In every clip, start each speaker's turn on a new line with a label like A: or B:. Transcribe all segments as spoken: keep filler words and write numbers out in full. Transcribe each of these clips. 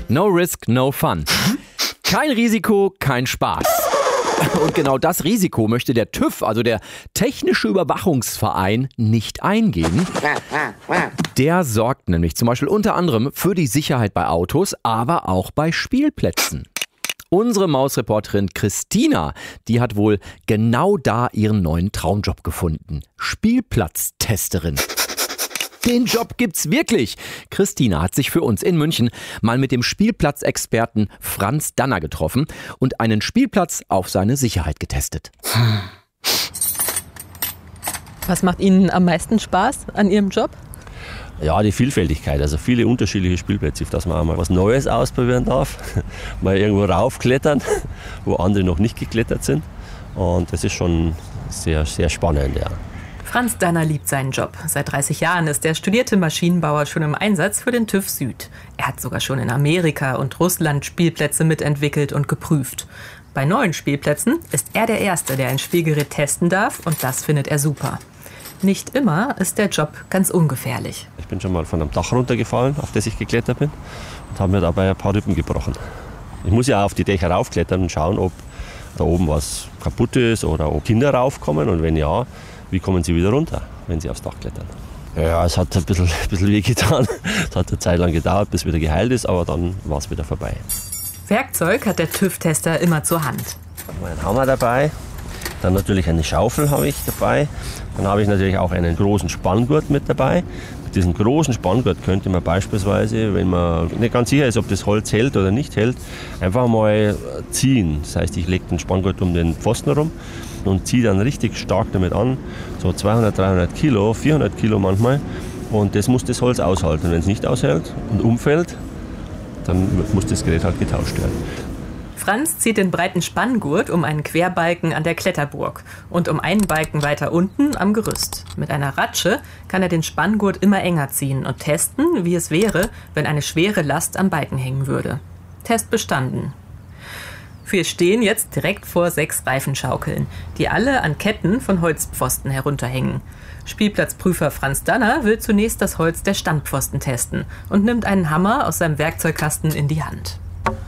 A: No risk, no fun. Kein Risiko, kein Spaß. Und genau das Risiko möchte der TÜV, also der Technische Überwachungsverein, nicht eingehen. Der sorgt nämlich zum Beispiel unter anderem für die Sicherheit bei Autos, aber auch bei Spielplätzen. Unsere Mausreporterin Christina, die hat wohl genau da ihren neuen Traumjob gefunden. Spielplatztesterin. Den Job gibt's wirklich. Christina hat sich für uns in München mal mit dem Spielplatzexperten Franz Danner getroffen und einen Spielplatz auf seine Sicherheit getestet.
B: Was macht Ihnen am meisten Spaß an Ihrem Job?
C: Ja, die Vielfältigkeit, also viele unterschiedliche Spielplätze, dass man auch mal was Neues ausprobieren darf, mal irgendwo raufklettern, wo andere noch nicht geklettert sind. Und das ist schon sehr, sehr spannend, ja.
B: Franz Danner liebt seinen Job. Seit dreißig Jahren ist der studierte Maschinenbauer schon im Einsatz für den TÜV Süd. Er hat sogar schon in Amerika und Russland Spielplätze mitentwickelt und geprüft. Bei neuen Spielplätzen ist er der Erste, der ein Spielgerät testen darf, und das findet er super. Nicht immer ist der Job ganz ungefährlich.
C: Ich bin schon mal von einem Dach runtergefallen, auf das ich geklettert bin, und habe mir dabei ein paar Rippen gebrochen. Ich muss ja auf die Dächer raufklettern und schauen, ob da oben was kaputt ist oder ob Kinder raufkommen, und wenn ja, wie kommen sie wieder runter, wenn sie aufs Dach klettern? Ja, es hat ein bisschen, ein bisschen weh getan. Es hat eine Zeit lang gedauert, bis es wieder geheilt ist, aber dann war es wieder vorbei.
B: Werkzeug hat der TÜV-Tester immer zur Hand.
C: Einen Hammer dabei, dann natürlich eine Schaufel habe ich dabei. Dann habe ich natürlich auch einen großen Spanngurt mit dabei. Mit diesem großen Spanngurt könnte man beispielsweise, wenn man nicht ganz sicher ist, ob das Holz hält oder nicht hält, einfach mal ziehen. Das heißt, ich lege den Spanngurt um den Pfosten rum und ziehe dann richtig stark damit an, so zweihundert, dreihundert Kilo, vierhundert Kilo manchmal, und das muss das Holz aushalten. Wenn es nicht aushält und umfällt, dann muss das Gerät halt getauscht werden.
B: Franz zieht den breiten Spanngurt um einen Querbalken an der Kletterburg und um einen Balken weiter unten am Gerüst. Mit einer Ratsche kann er den Spanngurt immer enger ziehen und testen, wie es wäre, wenn eine schwere Last am Balken hängen würde. Test bestanden. Wir stehen jetzt direkt vor sechs Reifenschaukeln, die alle an Ketten von Holzpfosten herunterhängen. Spielplatzprüfer Franz Danner will zunächst das Holz der Standpfosten testen und nimmt einen Hammer aus seinem Werkzeugkasten in die Hand.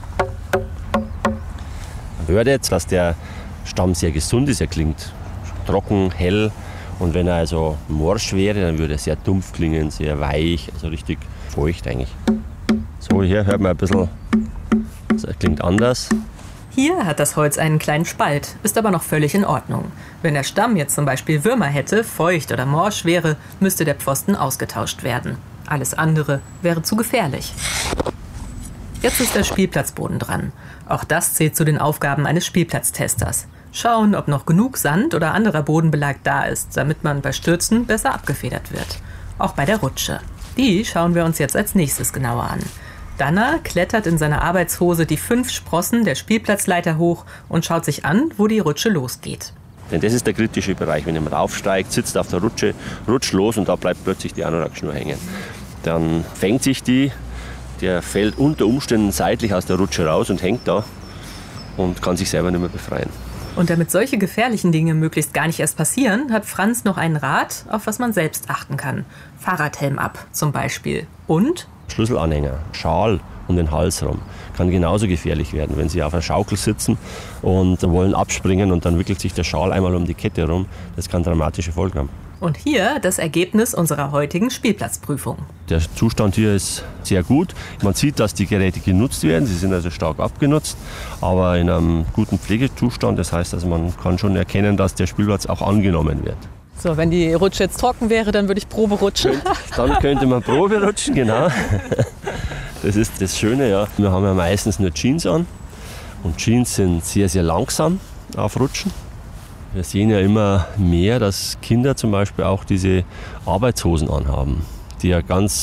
C: Man hört jetzt, dass der Stamm sehr gesund ist. Er klingt trocken, hell, und wenn er also morsch wäre, dann würde er sehr dumpf klingen, sehr weich, also richtig feucht eigentlich. So, hier hört man ein bisschen, also er klingt anders.
B: Hier hat das Holz einen kleinen Spalt, ist aber noch völlig in Ordnung. Wenn der Stamm jetzt zum Beispiel Würmer hätte, feucht oder morsch wäre, müsste der Pfosten ausgetauscht werden. Alles andere wäre zu gefährlich. Jetzt ist der Spielplatzboden dran. Auch das zählt zu den Aufgaben eines Spielplatztesters. Schauen, ob noch genug Sand oder anderer Bodenbelag da ist, damit man bei Stürzen besser abgefedert wird. Auch bei der Rutsche. Die schauen wir uns jetzt als nächstes genauer an. Danner klettert in seiner Arbeitshose die fünf Sprossen der Spielplatzleiter hoch und schaut sich an, wo die Rutsche losgeht.
C: Denn das ist der kritische Bereich. Wenn jemand aufsteigt, sitzt auf der Rutsche, rutscht los und da bleibt plötzlich die Anorakschnur hängen. Dann fängt sich die, der fällt unter Umständen seitlich aus der Rutsche raus und hängt da und kann sich selber nicht mehr befreien.
B: Und damit solche gefährlichen Dinge möglichst gar nicht erst passieren, hat Franz noch einen Rat, auf was man selbst achten kann. Fahrradhelm ab zum Beispiel. Und
C: Schlüsselanhänger, Schal um den Hals rum, kann genauso gefährlich werden. Wenn Sie auf einer Schaukel sitzen und wollen abspringen und dann wickelt sich der Schal einmal um die Kette rum, das kann dramatische Folgen haben.
B: Und hier das Ergebnis unserer heutigen Spielplatzprüfung.
C: Der Zustand hier ist sehr gut. Man sieht, dass die Geräte genutzt werden. Sie sind also stark abgenutzt, aber in einem guten Pflegezustand. Das heißt, also man kann schon erkennen, dass der Spielplatz auch angenommen wird.
B: So, wenn die Rutsche jetzt trocken wäre, dann würde ich Probe rutschen.
C: Dann könnte man Probe rutschen, genau. Das ist das Schöne, ja. Wir haben ja meistens nur Jeans an. Und Jeans sind sehr, sehr langsam auf Rutschen. Wir sehen ja immer mehr, dass Kinder zum Beispiel auch diese Arbeitshosen anhaben, die ja ganz